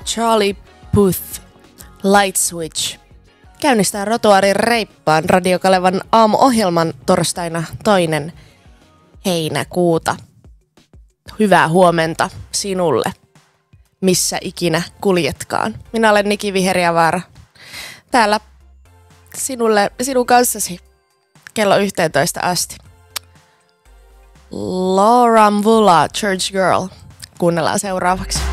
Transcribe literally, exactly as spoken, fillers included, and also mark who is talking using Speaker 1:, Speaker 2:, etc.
Speaker 1: Charlie Puth, Light Switch, käynnistää Rotuaarin reippaan Radio Kalevan aamuohjelman torstaina toinen heinäkuuta. Hyvää huomenta sinulle, missä ikinä kuljetkaan. Minä olen Niki Viheriävaara. Täällä sinulle, sinun kanssasi kello yhteentoista asti. Laura Mvula, Church Girl. Kuunnellaan seuraavaksi.